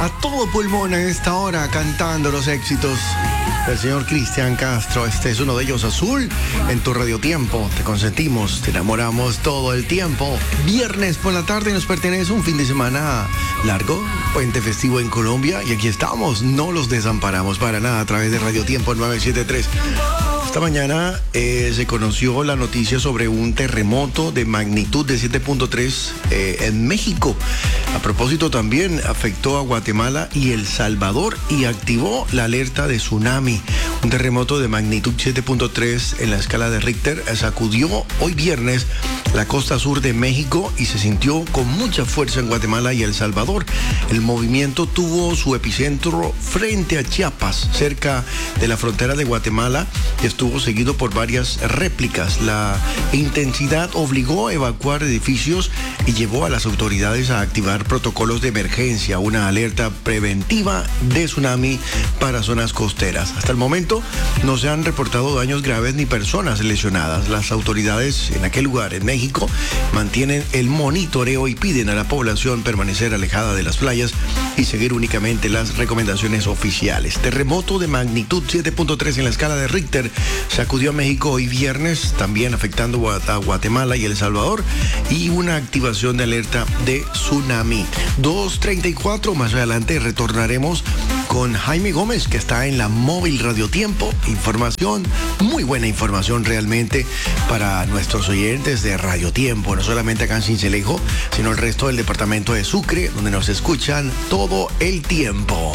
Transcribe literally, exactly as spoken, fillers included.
a todo pulmón en esta hora cantando los éxitos del señor Cristian Castro. Este es uno de ellos, Azul, en tu Radio Tiempo. Te consentimos, te enamoramos todo el tiempo. Viernes por la tarde nos pertenece un fin de semana largo, puente festivo en Colombia, y aquí estamos, no los desamparamos para nada a través de Radio Tiempo nueve siete tres. Esta mañana eh, se conoció la noticia sobre un terremoto de magnitud de siete punto tres eh, en México. A propósito, también afectó a Guatemala y El Salvador y activó la alerta de tsunami. Un terremoto de magnitud siete punto tres en la escala de Richter sacudió hoy viernes la costa sur de México y se sintió con mucha fuerza en Guatemala y El Salvador. El movimiento tuvo su epicentro frente a Chiapas, cerca de la frontera de Guatemala, y estuvo seguido por varias réplicas. La intensidad obligó a evacuar edificios y llevó a las autoridades a activar protocolos de emergencia, una alerta preventiva de tsunami para zonas costeras. Hasta el momento no se han reportado daños graves ni personas lesionadas. Las autoridades en aquel lugar, en México, mantienen el monitoreo y piden a la población permanecer alejada de las playas y seguir únicamente las recomendaciones oficiales. Terremoto de magnitud siete punto tres en la escala de Richter sacudió a México hoy viernes, también afectando a Guatemala y El Salvador, y una activación de alerta de tsunami. dos treinta y cuatro, más adelante retornaremos con Jaime Gómez, que está en la móvil Radio Tiempo. Información, muy buena información realmente para nuestros oyentes de Radio Tiempo, no solamente acá en Sincelejo, sino el resto del departamento de Sucre, donde nos escuchan todo el tiempo.